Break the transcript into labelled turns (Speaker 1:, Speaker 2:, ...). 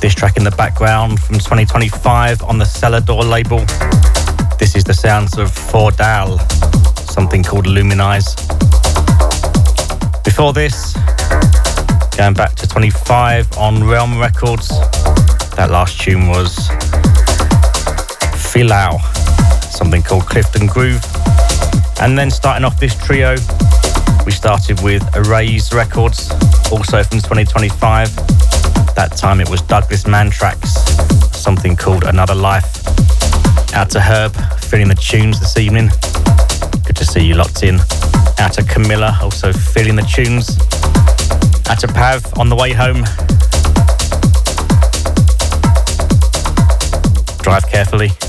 Speaker 1: This track in the background from 2025 on the Celador label. This is the sounds of Fordal, something called Luminize. Before this, going back to 25 on Realm Records, that last tune was Filau, something called Clifton Groove. And then starting off this trio, we started with Erase Records, also from 2025. That time it was Douglas Mantrax, something called Another Life. Out to Herb, feeling the tunes this evening. Good to see you locked in. Out to Camilla, also feeling the tunes. Out to Pav on the way home. Drive carefully.